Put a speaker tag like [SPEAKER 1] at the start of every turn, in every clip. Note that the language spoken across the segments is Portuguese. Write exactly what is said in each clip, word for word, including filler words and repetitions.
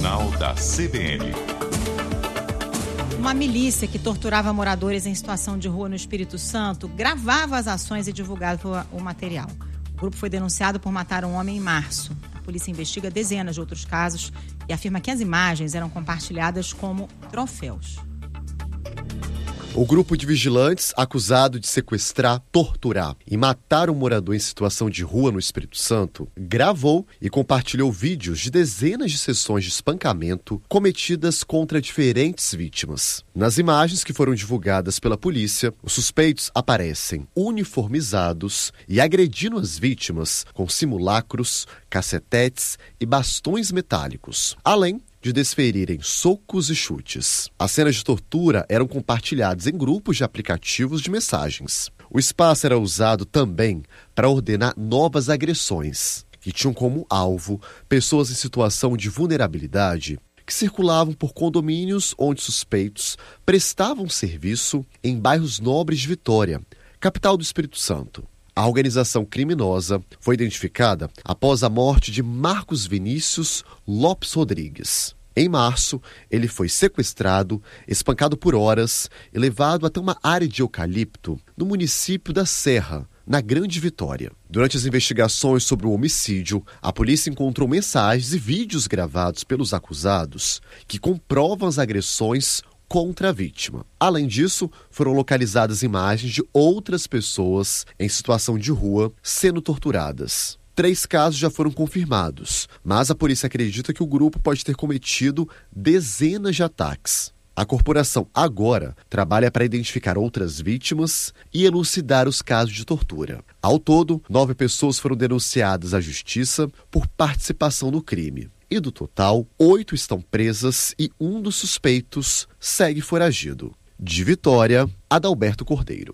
[SPEAKER 1] Jornal da C B N.
[SPEAKER 2] Uma milícia que torturava moradores em situação de rua no Espírito Santo gravava as ações e divulgava o material. O grupo foi denunciado por matar um homem em março. A polícia investiga dezenas de outros casos e afirma que as imagens eram compartilhadas como troféus.
[SPEAKER 3] O grupo de vigilantes, acusado de sequestrar, torturar e matar um morador em situação de rua no Espírito Santo, gravou e compartilhou vídeos de dezenas de sessões de espancamento cometidas contra diferentes vítimas. Nas imagens que foram divulgadas pela polícia, os suspeitos aparecem uniformizados e agredindo as vítimas com simulacros, cacetetes e bastões metálicos, além de desferirem socos e chutes. As cenas de tortura eram compartilhadas em grupos de aplicativos de mensagens. O espaço era usado também para ordenar novas agressões, que tinham como alvo pessoas em situação de vulnerabilidade que circulavam por condomínios onde suspeitos prestavam serviço em bairros nobres de Vitória, capital do Espírito Santo. A organização criminosa foi identificada após a morte de Marcos Vinícius Lopes Rodrigues. Em março, ele foi sequestrado, espancado por horas e levado até uma área de eucalipto no município da Serra, na Grande Vitória. Durante as investigações sobre o homicídio, a polícia encontrou mensagens e vídeos gravados pelos acusados que comprovam as agressões contra a vítima. Além disso, foram localizadas imagens de outras pessoas em situação de rua sendo torturadas. Três casos já foram confirmados, mas a polícia acredita que o grupo pode ter cometido dezenas de ataques. A corporação agora trabalha para identificar outras vítimas e elucidar os casos de tortura. Ao todo, nove pessoas foram denunciadas à justiça por participação no crime. E do total, oito estão presas e um dos suspeitos segue foragido. De Vitória, Adalberto Cordeiro.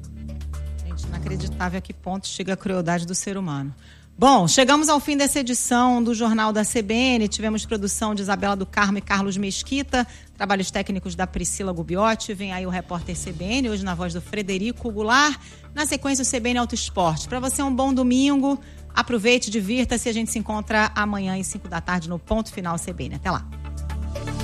[SPEAKER 2] Gente, inacreditável a que ponto chega a crueldade do ser humano. Bom, chegamos ao fim dessa edição do Jornal da C B N. Tivemos produção de Isabela do Carmo e Carlos Mesquita, trabalhos técnicos da Priscila Gubiotti. Vem aí o repórter C B N, hoje na voz do Frederico Goulart. Na sequência, o C B N Auto Esporte. Para você, um bom domingo. Aproveite, divirta-se. A gente se encontra amanhã às cinco da tarde no Ponto Final C B N. Até lá.